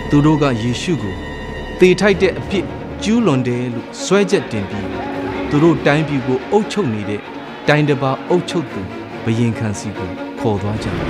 သူတို့ကယေရှုကိုသေထိုက်တဲ့အဖြစ်ကျူးလွန်တယ်လို့ဆွဲချက်တင်ပြီးသူတို့တိုင်းပြည်ကိုအုပ်ချုပ်နေတဲ့တိုင်းတစ်ပါးအုပ်ချုပ်သူဘုရင်ခံစီကိုခေါ်သွားကြတယ်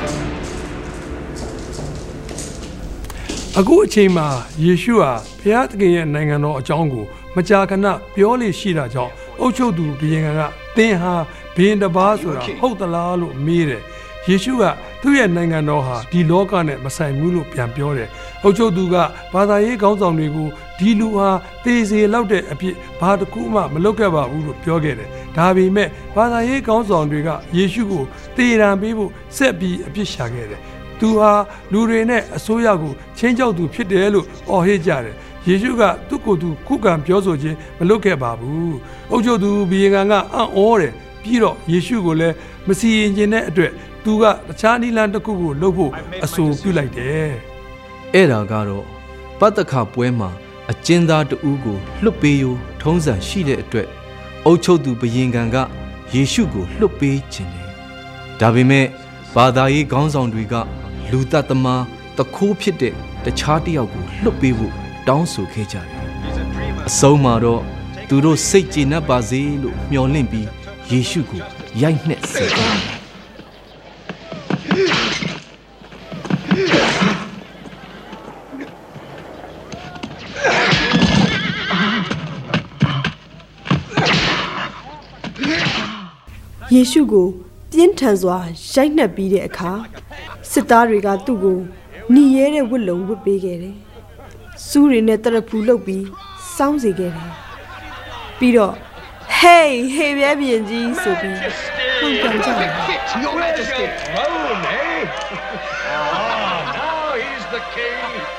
အခုအချိန်မှာယေရှုဟာဘုရားသခင်ရဲ့နိုင်ငံတော်အကြောင်းကိုမကြာခဏပြောလေရှိတာကြောင့်အုပ်ချုပ်သူဘုရင်ကသင်ဟာဘုရင်တစ်ပါးဆိုတာဟုတ်သလားလို့မေးတယ်ယေရှုကသူ့ရဲ့နိုင်ငံတော်ဟာဒီလောကနဲ့မဆိုင်ဘူးလို့ပြန်ပြောတယ်အုပ်ချုပ်သူကဘာသာရေးခေါင်းဆောင်တွေကိုဒီလူဟာသေစေလောက်တဲ့အဖြစ်ဘာတစ်ခုမှမလုပ်ခဲ့ပါဘူးလို့ပြောခဲ့တယ်ဒါပေမဲ့ဘာသာရေးခေါင်းဆောင်တွေကယေရှုကိုသေဒဏ်ပေးဖို့ဆက်ပြီးအပြစ်ရှာခဲ့တယ်သူဟာလူတွေနဲ့အစိုးရကိုချင်းချောက်သူဖြစ်တယ်လို့အော်ဟစ်ကြတယ်ယေရှုကသူ့ကိုယ်သူခုခံပြောဆိုခြင်းမလုပ်ခဲ့ပါဘူးအုပ်ချုပ်သူဘုရင်ကအံ့ဩတယ်ပြီးတော့ယေရှုကိုလည်းမစီရင်ခြင်းတဲ့အတွက်သူကတခြားနည်းလမ်းတစ်ခုကိုလုပ်ဖို့အဆိုပြုလိုက်တယ်အဲ့ဒါကတော့ပတ္တခပွဲမှာအကျဉ်းသားတဦးကိုလွတ်ပေးရိုးထုံးစံရှိတဲ့အတွက်အုပ်ချုပ်သူဘုရင်ကယေရှုကိုလွတ်ပေးခြင်းတယ်ဒါပေမဲ့ဘာသာရေးခေါင်းဆောင်တွေကလူသတ်သမားတခိုးဖြစ်တဲ့တခြားတစ်ယောက်ကိုလွတ်ပေးဖို့တောင်းဆိုခဲ့ကြတယ်အဆုံးမှာတော့သူတို့စိတ်ကျေနပ်ပါစေလို့မျှော်လင့်ပြီးယေရှုကိုရိုက်နှက်စေတယ်ယေရှုကိုပြင်းထန်စွာရိုက်နှက်ပြီးတဲ့အခါစစ်သားတွေကသူ့ကိုหนีရဲတဲ့ဝတ်လုံဝတ်ပေးခဲ့တယ်။စူးတွေနဲ့တရဖူလုပ်ပြီးစောင်းစေခဲ့တယ်။ပြီးတော့ Hey ဟေးပြဲပြင်းကြီးဆိုပြီးဟောပြောကြတယ်။ Your Majesty. Rome, eh? Now he's the king.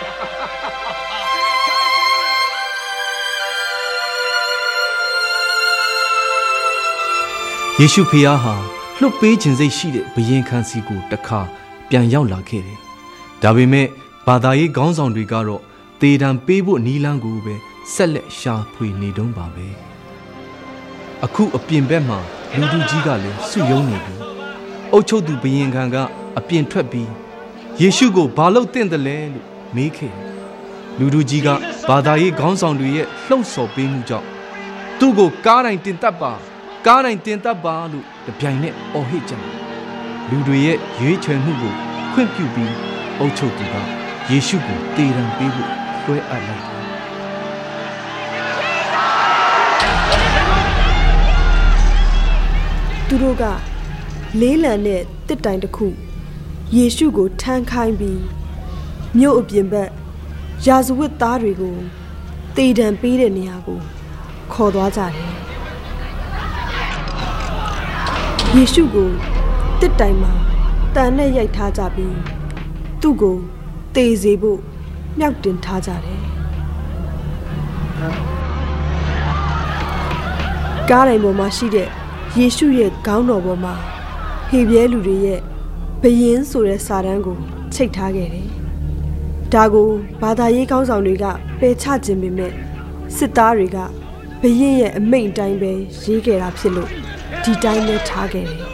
ယေရှုဖျားဟာလွတ်ပေးခြင်းစိတ်ရှိတဲ့ဘုရင်ခံစီကိုတစ်ခါပြန်ရောက်လာခဲ့တယ်။ဒါပေမဲ့ဘာသာရေးခေါင်းဆောင်တွေကတော့သေဒဏ်ပေးဖို့နီးလန်းကိုပဲဆက်လက်ရှာဖွေနေတုန်းပါပဲ။အခုအပြင်ဘက်မှာလူသူကြီးကလည်းစုယုံနေပြီ။အုပ်ချုပ်သူဘုရင်ခံကအပြင်ထွက်ပြီးယေရှုကိုဘာလို့တင့်တယ်လဲလို့မေးခဲ့တယ်။လူသူကြီးကဘာသာရေးခေါင်းဆောင်တွေရဲ့လှုံ့ဆော်ပေးမှုကြောင့်သူ့ကိုကားတိုင်းတင်တတ်ပါကားတိုင်းတင်တတ်ပါလို့တပြိုင်နဲ့အော်ဟစ်ကြတယ်လူတွေရဲ့ရွေးချယ်မှုကိုခွင့်ပြုပြီးအုပ်ချုပ်သူကယေရှုကိုသေဒဏ်ပေးဖို့လွှဲအပ်လိုက်တယ်သူတို့ကလေးလံတဲ့တစ်တိုင်တစ်ခုယေရှုကိုထမ်းခိုင်းပြီးမြို့အပြင်ဘက်ရာဇဝတ်သားတွေကိုသေဒဏ်ပေးတဲ့နေရာကိုခေါ်သွားကြတယ်ယေရှုကိုတစ်တိုင်မှာတန်နဲ့ရိုက်ထားကြပြီးသူ့ကိုသေစေဖို့မြောက်တင်ထားကြတယ်ကားတိုင်ပေါ်မှာရှိတဲ့ယေရှုရဲ့ခေါင်းတော်ပေါ်မှာဟေပြဲလူတွေရဲ့ဘယင်းဆိုတဲ့စာတန်းကိုချိတ်ထားခဲ့တယ်ဒါကိုဘာသာရေးခေါင်းဆောင်တွေကပယ်ချခြင်းပေမဲ့စစ်သားတွေကဘယင်းရဲ့အမိန့်အတိုင်းပဲရေးခဲ့တာဖြစ်လို့ဒီတိုင်းနဲ့ထားခဲ့တယ်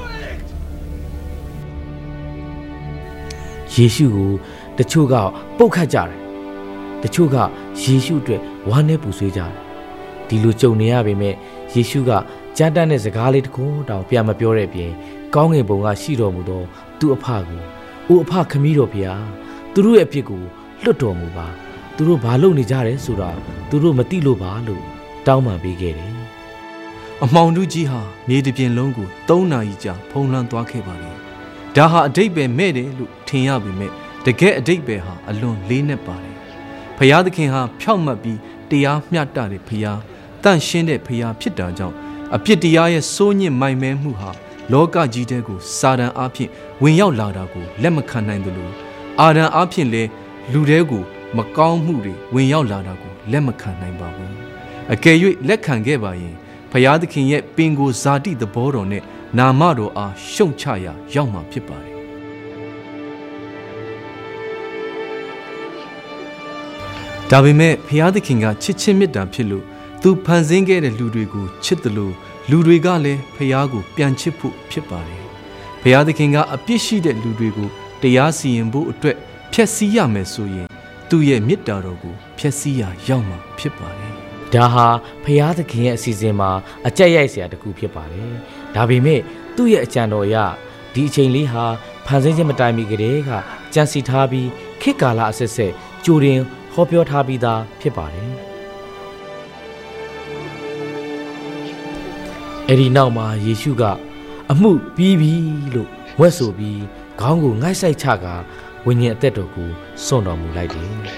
ယေရှုကိုတချို့ကပုတ်ခတ်ကြတယ်တချို့ကယေရှုအတွက်ဝမ်းနဲ့ပူဆွေးကြတယ်ဒီလိုကြုံနေရပေမဲ့ယေရှုကကြမ်းတမ်းတဲ့စကားလေးတစ်ခုတောင်ပြန်မပြောတဲ့အပြင်ကောင်းငင်ဘုံကရှိတော်မူသောသူ့အဖကိုအိုအဖခမည်းတော်ဖေဟာသူတို့ရဲ့အပြစ်ကိုလွတ်တော်မူပါသူတို့ဘာလုပ်နေကြတယ်ဆိုတာသူတို့မသိလို့ပါလို့တောင်းပန်ပေးခဲ့တယ်အမှောင်ထုကြီးဟာမြေတစ်ပြင်လုံးကို3 နာရီကြာဖုံးလွှမ်းသွားခဲ့ပါလေဒါဟာအတိတ်ပဲမဲ့တယ်လို့ထင်ရပေမဲ့တကယ်အတိတ်ပဲဟာအလွန်လေးနက်ပါတယ်ဖျားသခင်ဟာဖြောင့်မတ်ပြီးတရားမျှတတဲ့ဖျားတန့်ရှင်းတဲ့ဖျားဖြစ်တာကြောင့်အပြစ်တရားရဲ့စိုးညစ်မိုင်မဲမှုဟာလောကကြီးတဲကိုစာတန်အားဖြင့်ဝင်ရောက်လာတာကိုလက်မခံနိုင်သလိုအာဒံအားဖြင့်လည်းလူတဲကိုမကောင်းမှုတွေဝင်ရောက်လာတာကိုလက်မခံနိုင်ပါဘူးအကယ်၍လက်ခံခဲ့ပါရင်ဖျားသခင်ရဲ့ပင်ကိုဇာတိသဘောတော်နဲ့နာမတော်အားရှုံချရာရောက်မှာဖြစ်ပါတယ်ဒါပေမဲ့ဖျားသခင်ကချစ်ချင်းမေတ္တာဖြစ်လို့သူဖန်ဆင်းခဲ့တဲ့လူတွေကိုချစ်တယ်လို့လူတွေကလည်းဖျားကိုပြန်ချစ်ဖို့ဖြစ်ပါတယ်ဖျားသခင်ကအပြစ်ရှိတဲ့လူတွေကိုတရားစီရင်ဖို့အတွက်ဖျက်ဆီးရမယ်ဆိုရင်သူ့ရဲ့မေတ္တာတော်ကိုဖျက်ဆီးရာရောက်မှာဖြစ်ပါတယ်။ဒါဟာဖျားသခင်ရဲ့အစီအစဉ်မှာအကြက်ရိုက်စရာတစ်ခုဖြစ်ပါတယ်။ဒါပေမဲ့သူ့ရဲ့အကြံတော်အရဒီအချိန်လေးဟာဖန်ဆင်းခြင်းမတိုင်မီကတည်းကကြံစီထားပြီးခေတ်ကာလအဆက်ဆက်ကြိုတင်ဟောပြောထားပြီးသားဖြစ်ပါတယ်။အဲ့ဒီနောက်မှာယေရှုကအမှုပြီးပြီလို့ဝက်ဆိုပြီးခေါင်းကိုငိုက်ဆိုင်ချကာဝိညာဉ်အသက်တော်ကိုစွန့်တော်မူလိုက်တယ်။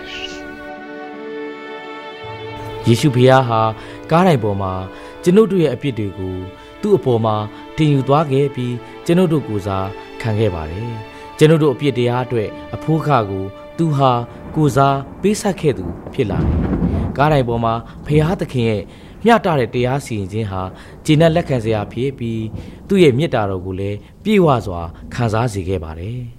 ယေရှုဖျားဟာကားတိုင်ပေါ်မှာကျွန်ုပ်တို့ရဲ့အပြစ်တွေကိုသူ့အပေါ်မှာတင်ယူသွားခဲ့ပြီးကျွန်ုပ်တို့ကိုစားခံခဲ့ပါတယ်။ကျွန်ုပ်တို့အပြစ်တရားအတွက်အဖိုးခကိုသူဟာကိုစားပေးဆက်ခဲ့သူဖြစ်လာတယ်။ကားတိုင်ပေါ်မှာဖျားသခင်ရဲ့မျှတတဲ့တရားစီရင်ခြင်းဟာကျေနပ်လက်ခံစရာဖြစ်ပြီးသူ့ရဲ့မေတ္တာတော်ကိုလည်းပြည့်ဝစွာခံစားစေခဲ့ပါတယ်။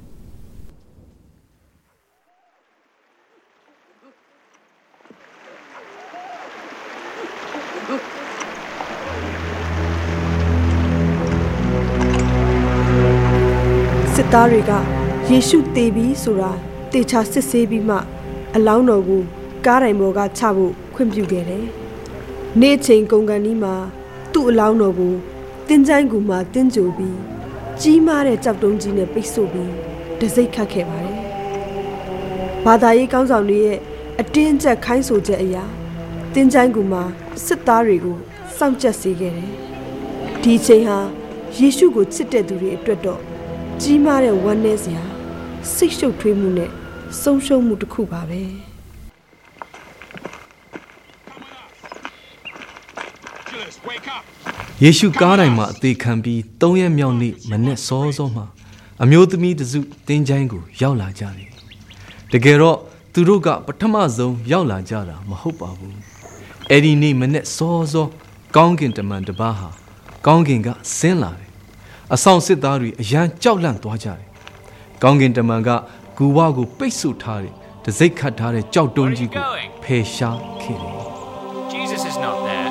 စစ်သားတွေကယေရှုသေပြီဆိုတာတေချာစစ်ဆေးပြီးမှအလောင်းတော်ကိုကားတိုင်ပေါ်ကချဖို့ခွင့်ပြုခဲ့တယ်။နေ့ချိန်ကုန်ကန်ဒီမှာသူ့အလောင်းတော်ကိုတင်းချိုင်းကူမှာတင်းကြိုပြီးကြီးမားတဲ့ကြောက်တုံးကြီးနဲ့ပိတ်ဆို့ပြီးတစိ့ခတ်ခဲ့ပါတယ်။ဘာသာရေးကောင်းဆောင်တွေရဲ့အတင်းကျပ်ခိုင်းဆိုချက်အရာတင်းချိုင်းကူမှာစစ်သားတွေကိုစောင့်ကြပ်စေခဲ့တယ်။ဒီချိန်ဟာယေရှုကိုချစ်တဲ့သူတွေအတွက်တော့ကြီးမားတဲ့ဝမ်းနည်းစရာစိတ်ရှုပ်ထွေးမှုနဲ့ဆုံးရှုံးမှုတစ်ခုပါပဲယေရှုကားတိုင်မှာအသေးခံပြီး3ရက်မြောက်နေ့မနေ့စောစောမှာအမျိုးသမီးတစုတင်းချိုင်းကိုရောက်လာကြတယ်တကယ်တော့သူတို့ကပထမဆုံးရောက်လာကြတာမဟုတ်ပါဘူးအဲ့ဒီနေ့မနေ့စောစောကောင်းကင်တမန်တစ်ပါးဟာကောင်းကင်ကဆင်းလာတယ်အဆောင်စစ်သားတွေအရန်ကြောက်လန့်သွားကြတယ်ကောင်းကင်တမန်ကဂူဝါကိုပိတ်ဆို့ထားတဲ့တစိ့ခတ်ထားတဲ့ကြောက်တုံးကြီးကိုဖယ်ရှားခဲ့တယ် Jesus is not there.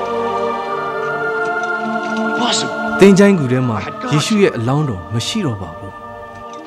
တင်းချိုင်းကူထဲမှာယေရှုရဲ့အလောင်းတော်မရှိတော့ပါဘူး